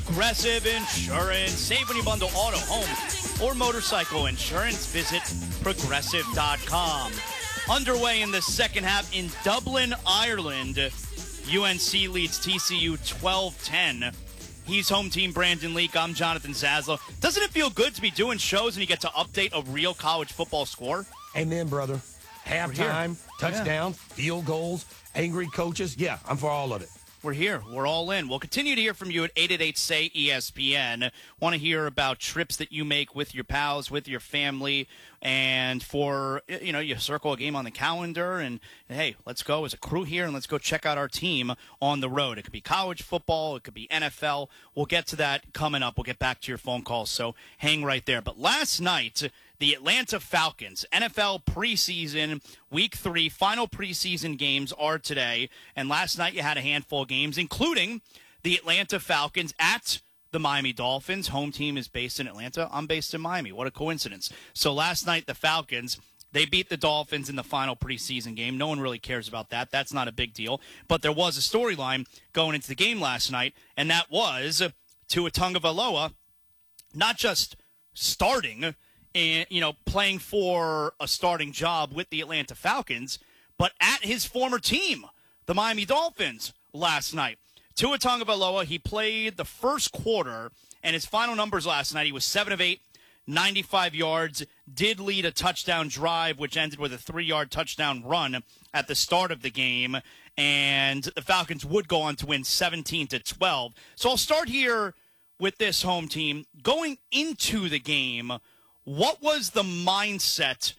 Progressive Insurance. Save when you bundle auto, home, or motorcycle insurance. Visit progressive.com. Underway in the second half in Dublin, Ireland. UNC leads TCU 12-10. He's home team Brandon Leak. I'm Jonathan Zaslow. Doesn't it feel good to be doing shows and you get to update a real college football score? Amen, brother. Halftime, touchdowns, field goals, angry coaches. Yeah, I'm for all of it. We're here. We're all in. We'll continue to hear from you at 888-SAY-ESPN. Want to hear about trips that you make with your pals, with your family, and for, you circle a game on the calendar and, hey, let's go as a crew here and let's go check out our team on the road. It could be college football. It could be NFL. We'll get to that coming up. We'll get back to your phone calls, so hang right there. But last night, the Atlanta Falcons, NFL preseason, week 3, final preseason games are today. And last night you had a handful of games, including the Atlanta Falcons at the Miami Dolphins. Home team is based in Atlanta. I'm based in Miami. What a coincidence. So last night the Falcons, they beat the Dolphins in the final preseason game. No one really cares about that. That's not a big deal. But there was a storyline going into the game last night, and that was Tua Tagovailoa not just starting and, playing for a starting job with the Atlanta Falcons, but at his former team, the Miami Dolphins, last night. Tua Tagovailoa, he played the first quarter, and his final numbers last night, he was 7 of 8, 95 yards, did lead a touchdown drive, which ended with a 3-yard touchdown run at the start of the game, and the Falcons would go on to win 17-12. So I'll start here with this home team. Going into the game, what was the mindset?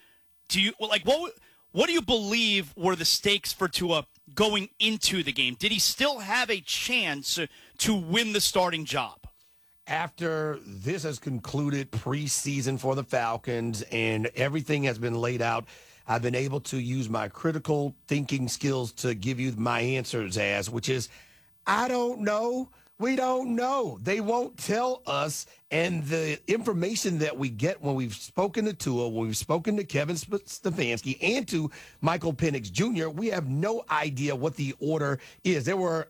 What do you believe were the stakes for Tua going into the game? Did he still have a chance to win the starting job? After this has concluded preseason for the Falcons and everything has been laid out, I've been able to use my critical thinking skills to give you my answers which is, I don't know. We don't know. They won't tell us. And the information that we get when we've spoken to Tua, when we've spoken to Kevin Stefanski and to Michael Penix Jr., we have no idea what the order is. There were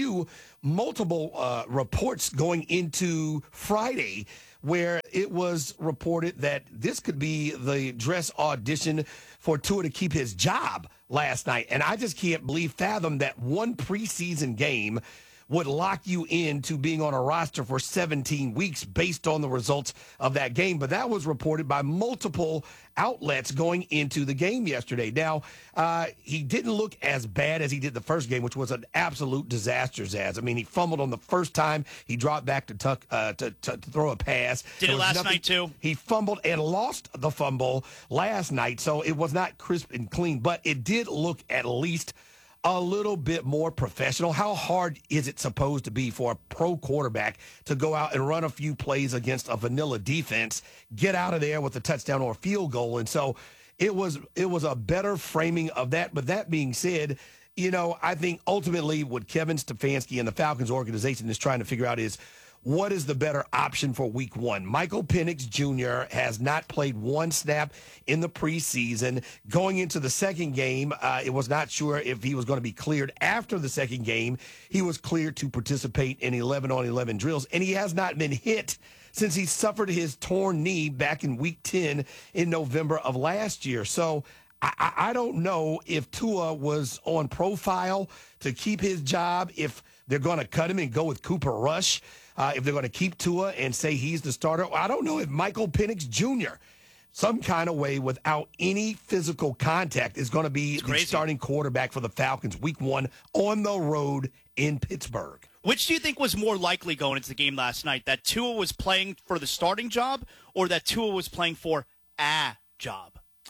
multiple reports going into Friday where it was reported that this could be the dress audition for Tua to keep his job last night. And I just can't fathom that one preseason game would lock you into being on a roster for 17 weeks based on the results of that game. But that was reported by multiple outlets going into the game yesterday. Now, he didn't look as bad as he did the first game, which was an absolute disaster, Zaz. I mean, he fumbled on the first time. He dropped back to throw a pass. Did it last night, too? He fumbled and lost the fumble last night, so it was not crisp and clean. But it did look at least a little bit more professional. How hard is it supposed to be for a pro quarterback to go out and run a few plays against a vanilla defense, get out of there with a touchdown or a field goal? And so it was a better framing of that. But that being said, I think ultimately what Kevin Stefanski and the Falcons organization is trying to figure out is, what is the better option for week 1? Michael Penix Jr. has not played one snap in the preseason. Going into the second game, it was not sure if he was going to be cleared. After the second game, he was cleared to participate in 11-on-11 drills, and he has not been hit since he suffered his torn knee back in week 10 in November of last year. So I don't know if Tua was on profile to keep his job, if they're going to cut him and go with Cooper Rush, if they're going to keep Tua and say he's the starter. I don't know if Michael Penix Jr., some kind of way without any physical contact, is going to be the starting quarterback for the Falcons week 1 on the road in Pittsburgh. Which do you think was more likely going into the game last night, that Tua was playing for the starting job or that Tua was playing for a job?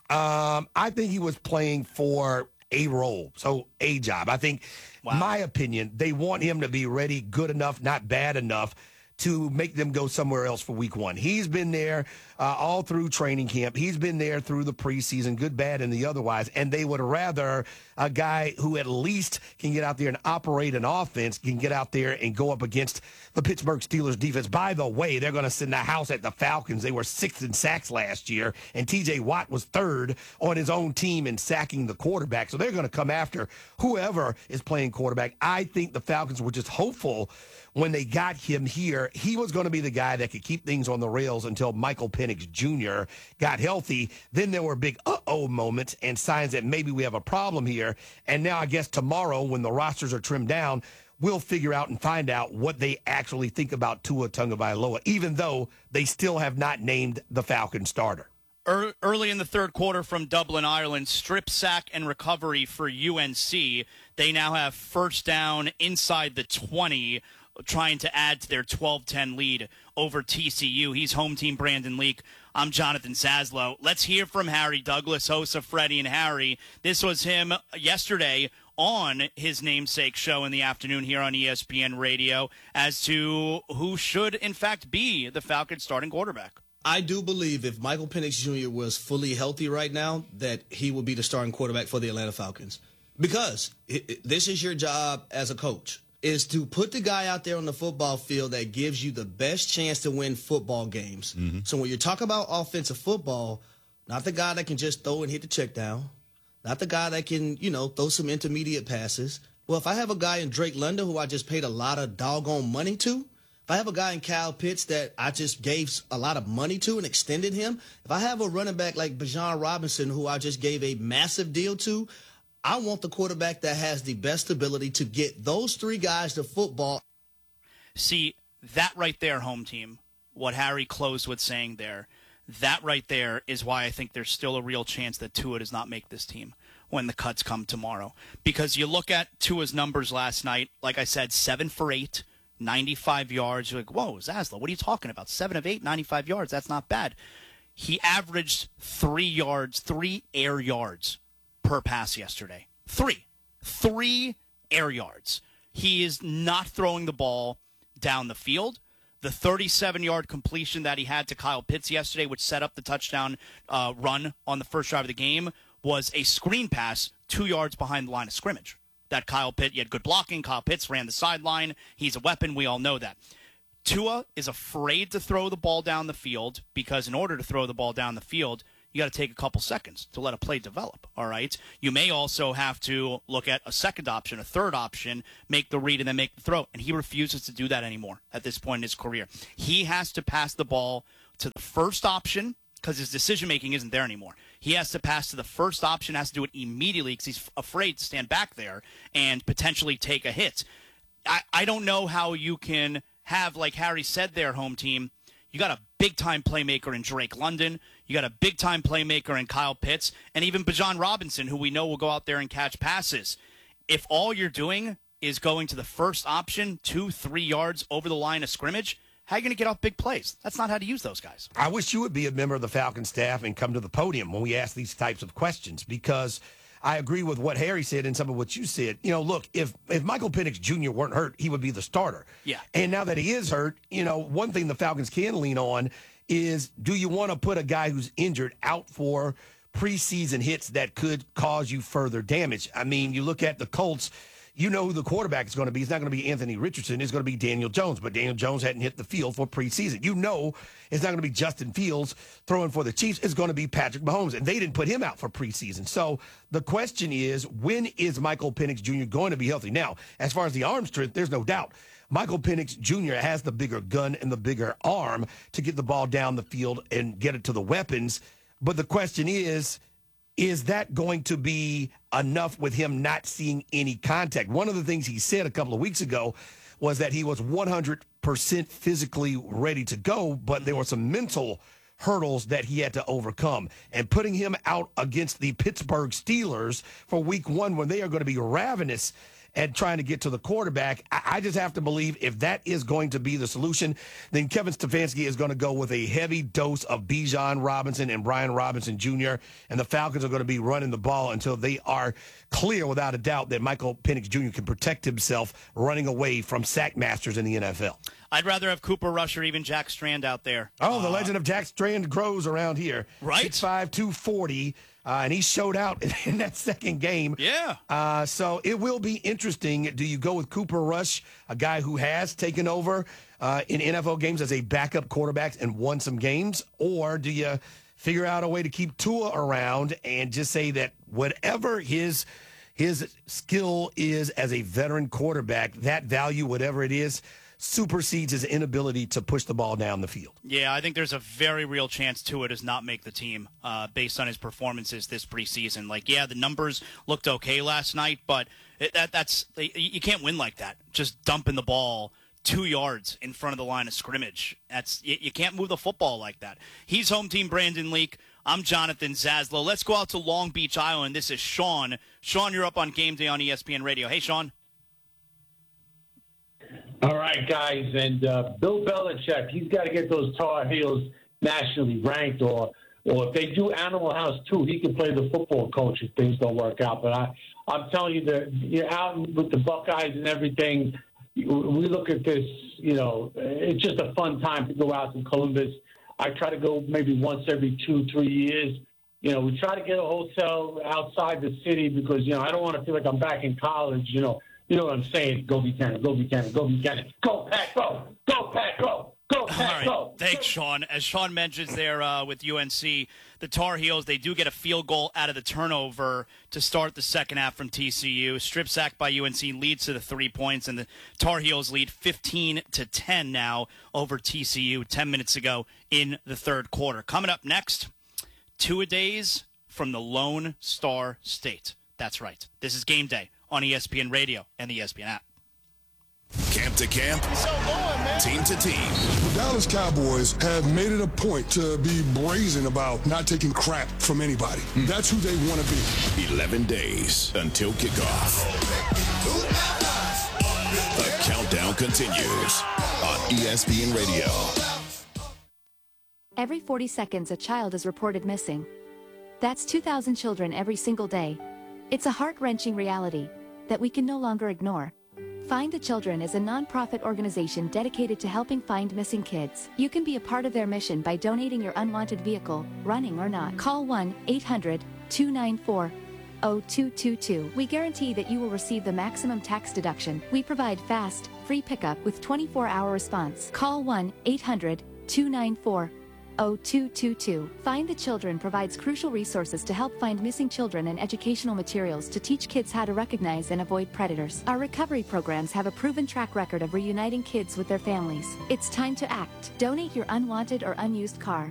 I think he was playing for a role, so a job. I think, my opinion, they want him to be ready, good enough, not bad enough, to make them go somewhere else for week 1. He's been there all through training camp. He's been there through the preseason, good, bad, and the otherwise, and they would rather a guy who at least can get out there and operate an offense, can get out there and go up against the Pittsburgh Steelers defense. By the way, they're going to send the house at the Falcons. They were 6th in sacks last year, and T.J. Watt was 3rd on his own team in sacking the quarterback. So they're going to come after whoever is playing quarterback. I think the Falcons were just hopeful when they got him here where he was going to be the guy that could keep things on the rails until Michael Penix Jr. got healthy. Then there were big uh-oh moments and signs that maybe we have a problem here. And now I guess tomorrow when the rosters are trimmed down, we'll figure out and find out what they actually think about Tua Tagovailoa, even though they still have not named the Falcon starter. Early in the third quarter from Dublin, Ireland, strip sack and recovery for UNC. They now have first down inside the 20, trying to add to their 12-10 lead over TCU. He's home team Brandon Leak. I'm Jonathan Zaslow. Let's hear from Harry Douglas, host of Freddie and Harry. This was him yesterday on his namesake show in the afternoon here on ESPN Radio as to who should, in fact, be the Falcons starting quarterback. I do believe if Michael Penix Jr. was fully healthy right now, that he would be the starting quarterback for the Atlanta Falcons. Because this is your job as a coach, is to put the guy out there on the football field that gives you the best chance to win football games. Mm-hmm. So when you talk about offensive football, not the guy that can just throw and hit the check down, not the guy that can, throw some intermediate passes. Well, if I have a guy in Drake London who I just paid a lot of doggone money to, if I have a guy in Kyle Pitts that I just gave a lot of money to and extended him, if I have a running back like Bijan Robinson who I just gave a massive deal to, I want the quarterback that has the best ability to get those three guys to football. See, that right there, home team, what Harry closed with saying there, that right there is why I think there's still a real chance that Tua does not make this team when the cuts come tomorrow. Because you look at Tua's numbers last night, like I said, 7 for 8. 95 yards. You're like, whoa, Zaslow, what are you talking about? 7 of 8, 95 yards. That's not bad. He averaged 3 air yards per pass yesterday. 3 air yards. He is not throwing the ball down the field. The 37-yard completion that he had to Kyle Pitts yesterday, which set up the touchdown run on the first drive of the game, was a screen pass 2 yards behind the line of scrimmage. That Kyle Pitts, he had good blocking. Kyle Pitts ran the sideline. He's a weapon. We all know that. Tua is afraid to throw the ball down the field because in order to throw the ball down the field, you got to take a couple seconds to let a play develop, all right? You may also have to look at a second option, a third option, make the read, and then make the throw. And he refuses to do that anymore at this point in his career. He has to pass the ball to the first option because his decision-making isn't there anymore. He has to pass to the first option, has to do it immediately because he's afraid to stand back there and potentially take a hit. I don't know how you can have, like Harry said there, home team, you got a big-time playmaker in Drake London, you got a big-time playmaker in Kyle Pitts, and even Bijan Robinson, who we know will go out there and catch passes. If all you're doing is going to the first option 2-3 yards over the line of scrimmage, how are you going to get off big plays? That's not how to use those guys. I wish you would be a member of the Falcon staff and come to the podium when we ask these types of questions because I agree with what Harry said and some of what you said. Look, if Michael Penix Jr. weren't hurt, he would be the starter. Yeah. And now that he is hurt, one thing the Falcons can lean on is do you want to put a guy who's injured out for preseason hits that could cause you further damage? I mean, you look at the Colts. You know who the quarterback is going to be. It's not going to be Anthony Richardson. It's going to be Daniel Jones. But Daniel Jones hadn't hit the field for preseason. You know it's not going to be Justin Fields throwing for the Chiefs. It's going to be Patrick Mahomes. And they didn't put him out for preseason. So the question is, when is Michael Penix Jr. going to be healthy? Now, as far as the arm strength, there's no doubt. Michael Penix Jr. has the bigger gun and the bigger arm to get the ball down the field and get it to the weapons. But the question is that going to be enough with him not seeing any contact? One of the things he said a couple of weeks ago was that he was 100% physically ready to go, but there were some mental hurdles that he had to overcome. And putting him out against the Pittsburgh Steelers for week 1 when they are going to be ravenous and trying to get to the quarterback, I just have to believe if that is going to be the solution, then Kevin Stefanski is going to go with a heavy dose of Bijan Robinson and Brian Robinson Jr., and the Falcons are going to be running the ball until they are clear without a doubt that Michael Penix Jr. can protect himself running away from sack masters in the NFL. I'd rather have Cooper Rush or even Jack Strand out there. Oh, the legend of Jack Strand grows around here. Right? 6'5", 240. And he showed out in that second game. Yeah. So it will be interesting. Do you go with Cooper Rush, a guy who has taken over in NFL games as a backup quarterback and won some games? Or do you figure out a way to keep Tua around and just say that whatever his skill is as a veteran quarterback, that value, whatever it is, supersedes his inability to push the ball down the field. Yeah, I think there's a very real chance Tua does not make the team based on his performances this preseason. Like, yeah, the numbers looked okay last night, but you can't win like that. Just dumping the ball 2 yards in front of the line of scrimmage. You can't move the football like that. He's home team Brandon Leak. I'm Jonathan Zaslow. Let's go out to Long Beach Island. This is Sean. Sean, you're up on Game Day on ESPN Radio. Hey, Sean. All right, guys, and Bill Belichick, he's got to get those Tar Heels nationally ranked, or if they do Animal House 2, he can play the football coach if things don't work out. But I'm telling you that you're out with the Buckeyes and everything. We look at this, it's just a fun time to go out to Columbus. I try to go maybe once every 2-3 years. We try to get a hotel outside the city because, I don't want to feel like I'm back in college, You know what I'm saying? Go Buchanan, go Buchanan, go Buchanan. Go Pack, go! Go Pack, go! Go Pack, go! All right. Thanks, Sean. As Sean mentions there with UNC, the Tar Heels, they do get a field goal out of the turnover to start the second half from TCU. Strip sack by UNC leads to the 3 points, and the Tar Heels lead 15-10 now over TCU 10 minutes ago in the third quarter. Coming up next, two-a-days from the Lone Star State. That's right. This is Game Day on ESPN Radio and the ESPN app. Camp to camp, team to team. The Dallas Cowboys have made it a point to be brazen about not taking crap from anybody. That's who they want to be. 11 days until kickoff. The countdown continues on ESPN Radio. Every 40 seconds, a child is reported missing. That's 2,000 children every single day. It's a heart-wrenching reality that we can no longer ignore. Find the Children is a non-profit organization dedicated to helping find missing kids. You can be a part of their mission by donating your unwanted vehicle, running or not. Call 1-800-294-0222. We guarantee that you will receive the maximum tax deduction. We provide fast, free pickup with 24-hour response. Call 1-800-294-0222. Find the Children provides crucial resources to help find missing children and educational materials to teach kids how to recognize and avoid predators. Our recovery programs have a proven track record of reuniting kids with their families. It's time to act. Donate your unwanted or unused car,